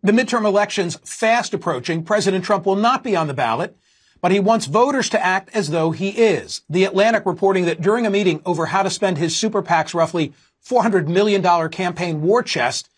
The midterm elections fast approaching. President Trump will not be on the ballot, but he wants voters to act as though he is. The Atlantic reporting that during a meeting over how to spend his super PAC's roughly $400 million campaign war chest,